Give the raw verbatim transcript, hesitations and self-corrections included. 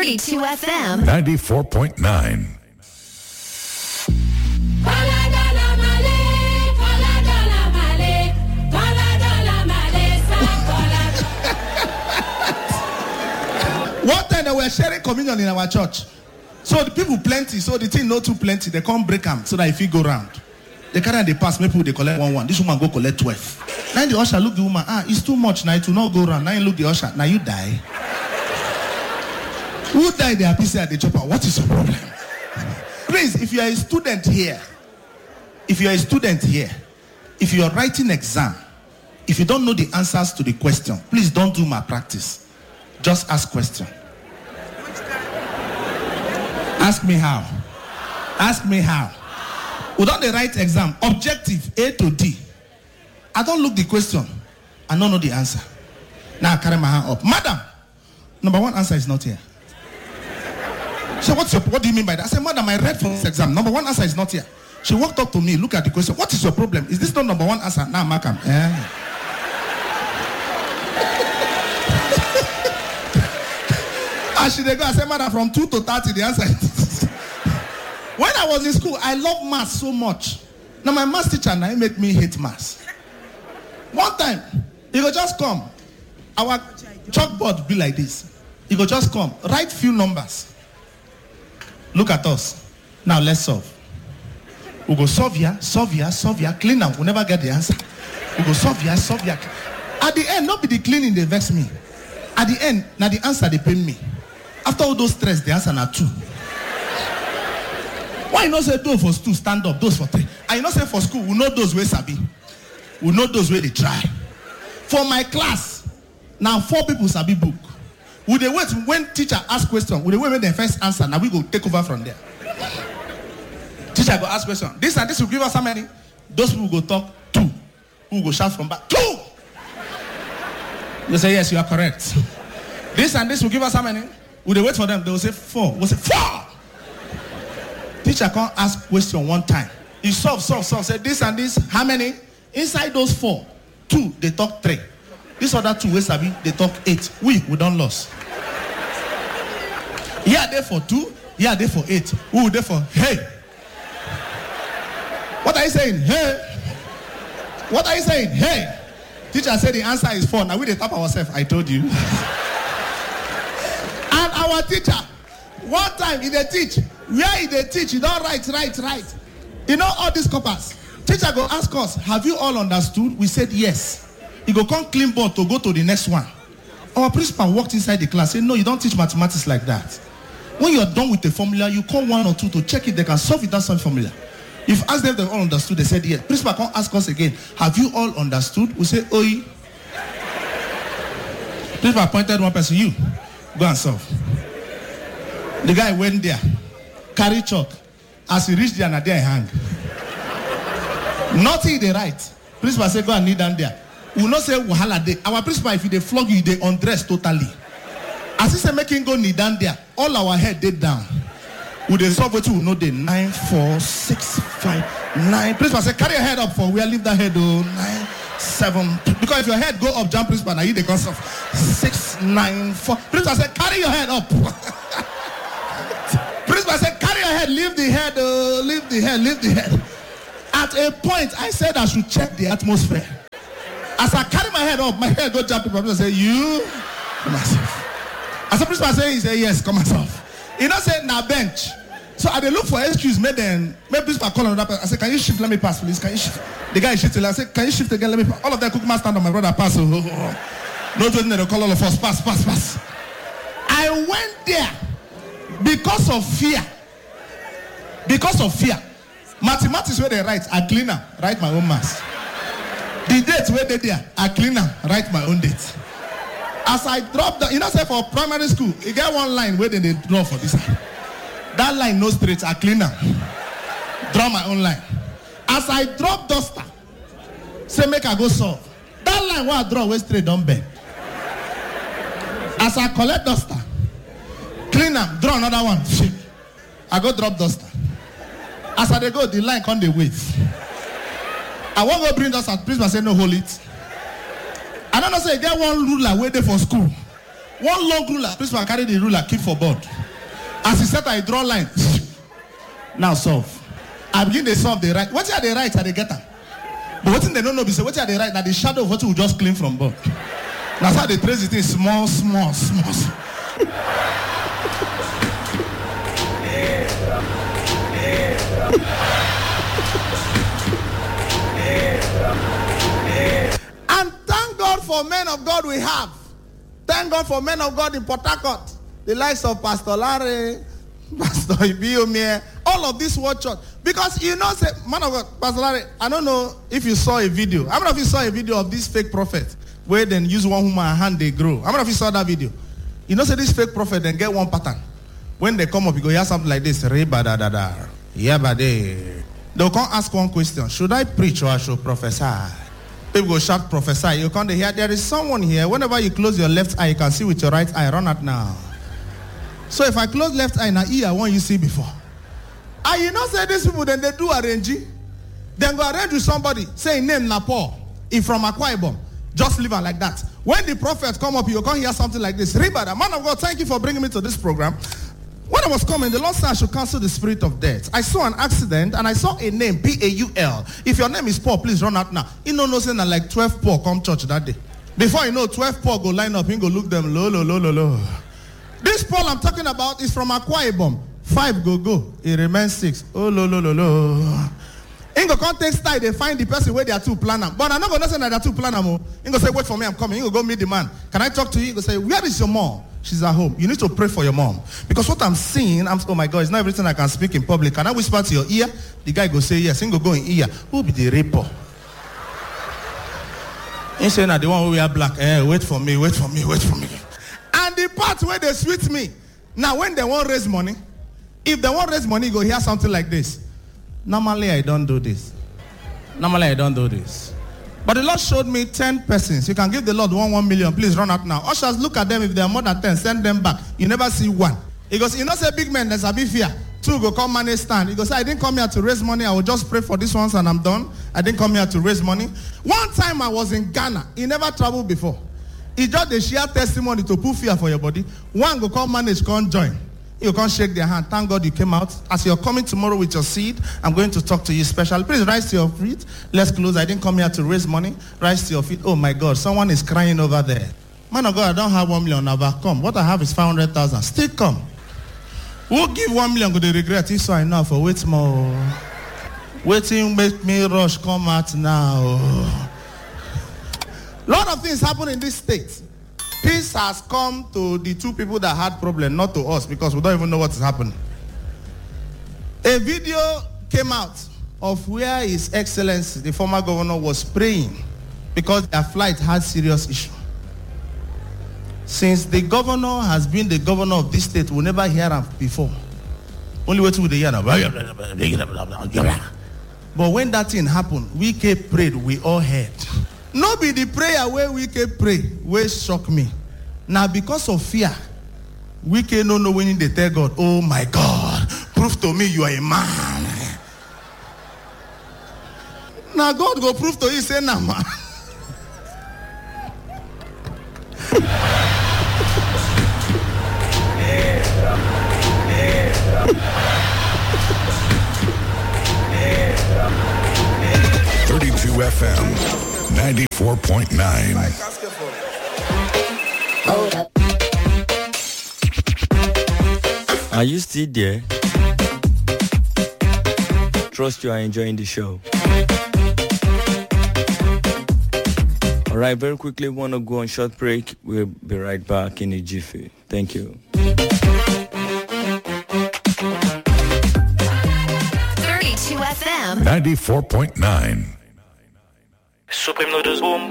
thirty-two F M. ninety-four point nine. One time they were sharing communion in our church. So the people plenty, so the thing not too plenty. They can't break them so that if you go round. They carry and they pass, maybe they collect one one. This woman go collect twelve. Now the usher look the woman, ah, it's too much now, it will not go round. Now you look the usher, now you die. Who died there? People say at the chopper, what is your problem? Please, if you are a student here, if you are a student here, if you are writing exam, if you don't know the answers to the question, please don't do malpractice. Just ask question. Ask me how. Ask me how. Without the right exam, objective A to D. I don't look the question. I don't know the answer. Now I carry my hand up. Madam, number one answer is not here. So what's your, what do you mean by that? I said, madam, I read for this exam. Number one answer is not here. She walked up to me, look at the question. What is your problem? Is this not number one answer? Now, Malcolm. Yeah. As she they go, I said, madam, from two to thirty, the answer is... When I was in school, I loved maths so much. Now my maths teacher now make me hate maths. One time, he go just come. Our chalkboard be like this. He go just come. Write few numbers. Look at us. Now let's solve. We go solve here, solve here, solve here. Clean up. We never get the answer. We go solve here, solve here. At the end, not be the cleaning they vex me. At the end, now the answer they pain me. After all those stress, the answer now two. Why you not say those for two stand up, those for three? And you not say for school, we know those way sabi. We know those way they try. For my class, now four people sabi book. Would they wait when teacher ask question? Would they wait when they first answer? Now we go take over from there. Teacher go ask question. This and this will give us how many? Those people go talk two. Who go shout from back? Two! They say yes, you are correct. This and this will give us how many? Would they wait for them? They will say four. We'll say four! Teacher can't ask question one time. He solve, solve, solve. Say this and this. How many? Inside those four, two, they talk three. This other two, sabi, they talk eight. We, we don't lose. Here they for two. Here they for eight. Who they for? Hey. What are you saying? Hey. What are you saying? Hey. Teacher said the answer is four. Now we they tap ourselves. I told you. And our teacher, one time he they teach. Where he they teach, he don't write, write, write. You know all these coppers. Teacher go ask us, have you all understood? We said yes. He go come clean board to go to the next one. Our principal walked inside the class, said, no, you don't teach mathematics like that. When you're done with the formula, you call one or two to check if they can solve it that some formula. If asked them they all understood, they said yes. Principal can't ask us again, have you all understood? We say, oi. Principal pointed one person, you, go and solve. The guy went there, carry chalk. As he reached there, and there he hang. Nothing they write. Principal say, go and kneel down there. We will not say, wahala day. Our principal, if they flog you, they undress totally. As he say, make him go kneel down there, all our head they down. Would they solve it? We know the nine, four, six, five, nine. Principal say, carry your head up for where leave that head, oh, nine, seven. Because if your head go up, jump principal, now you they concept. Six, nine, four. Principal say, carry your head up. Principal said, carry your head, leave the head, uh, leave the head, leave the head. At a point, I said I should check the atmosphere. As I carry my head up, my head go jump. Principal say, you, come myself. As the principal say, he say, yes, come myself. He not say, now bench. So I look for excuse, made them, maybe principal call another person. I said, can you shift, let me pass, please, can you shift? The guy shifted, I said, can you shift again, let me pass. All of them cook my stand on my brother, pass. Oh, oh, oh. No, they call all of us, pass, pass, pass. I went there. Because of fear. Because of fear. Mathematics where they write, I cleaner, write my own maths. The dates where they there, I cleaner, write my own dates. As I drop the, you know, say for primary school, you get one line where they, they draw for this. That line no straight, I cleaner. Draw my own line. As I drop duster, say make I go solve. That line where I draw way straight, don't bend. As I collect duster, clean up, draw another one. I go drop duster. As I go, the line come the wave. I want to go bring duster. Please, I say no, hold it. I don't know say get one ruler waiting for school. One long ruler. Principal carry the ruler, keep for board. As he said, I draw line. Now solve. I begin to solve the right. What are the right? Are they get them? But what they don't know, say what are the right? Now the shadow of what will just clean from board. That's how they trace it in small, small, small. small. And thank God for men of God we have. Thank God for men of God in Port Harcourt. The likes of Pastor Larry, Pastor Ibiomie, all of this word church. Because you know, say, man of God, Pastor Larry, I don't know if you saw a video. How many of you saw a video of this fake prophet where then use one woman hand they grow? How many of you saw that video? You know, say this fake prophet then get one pattern. When they come up, you go hear something like this. Re-ba-da-da-da. Yeah-ba-de. They'll come ask one question. Should I preach or I should prophesy? People go shout prophesy. You come to hear there is someone here. Whenever you close your left eye, you can see with your right eye. Run out now. So if I close left eye, now ear one you see before. And you know, say these people, then they do arranging. Then go arrange with somebody. Say name Napol. If from Akwa Ibom. Just leave it like that. When the prophets come up, you can hear something like this. Ribada, man of God, thank you for bringing me to this program. When I was coming, the Lord said I should cancel the spirit of death. I saw an accident and I saw a name, P A U L. If your name is Paul, please run out now. You know, no saying that like twelve Paul come church that day. Before you know, twelve Paul go line up, he go look them low, low, low, low, low. This Paul I'm talking about is from Akwa Ibom. Five go go. It remains six. Oh, low, low, low, low. In the context style, they find the person where they are two planner. But I'm not going to say that they are two planner. He go say, wait for me, I'm coming. He go go meet the man. Can I talk to you? He go say, where is your mom? She's at home. You need to pray for your mom. Because what I'm seeing, I'm oh my God, it's not everything I can speak in public. Can I whisper to your ear? The guy go say yes. He go go in ear. Who be the raper? He say, nah, the one who wear black. Eh, wait for me, wait for me, wait for me. And the part where they sweet me. Now, when they won't raise money, if they won't raise money, you go hear something like this. Normally, I don't do this. Normally, I don't do this. But the Lord showed me ten persons. You can give the Lord one, one million. Please run out now. Ushers, look at them. If they are more than ten, send them back. You never see one. He goes, you know, say big men, there's a big fear. Two go come manage stand. He goes, I didn't come here to raise money. I will just pray for this ones and I'm done. I didn't come here to raise money. One time I was in Ghana. He never traveled before. He just a share testimony to put fear for your body. One go come manage, come join. You can't shake their hand. Thank God you came out. As you're coming tomorrow with your seed, I'm going to talk to you special. Please rise to your feet. Let's close. I didn't come here to raise money. Rise to your feet. Oh my God, someone is crying over there. Man of God, I don't have one million never come. What I have is five hundred thousand. Still come. Who give one million? Go to regret it. So I know for wait more. Waiting make me rush. Come out now. A lot of things happen in this state. Peace has come to the two people that had problem, not to us, because we don't even know what is happening. A video came out of where His Excellency, the former governor, was praying because their flight had serious issue. Since the governor has been the governor of this state, we never hear him before. Only wait till the hear now. But when that thing happened, we kept prayed, we all heard. No be the prayer where we can pray, where shock me. Now because of fear, we can no know when they tell God, oh my God, prove to me you are a man. Now God go prove to you, say nah man. thirty-two F M. ninety-four point nine. Hold up. Are you still there? Trust you are enjoying the show. All right, very quickly, we want to go on short break. We'll be right back in a jiffy. Thank you. thirty-two F M. ninety-four point nine. Supreme Noodles Boom.